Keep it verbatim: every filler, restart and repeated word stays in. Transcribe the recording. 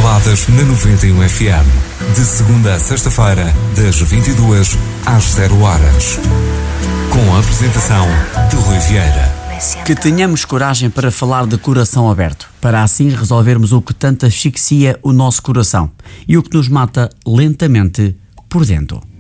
Baladas na noventa e um F M. De segunda a sexta-feira, das vinte e duas às zero horas. Com a apresentação de Rui Vieira. Que tenhamos coragem para falar de coração aberto, para assim resolvermos o que tanto asfixia o nosso coração e o que nos mata lentamente por dentro.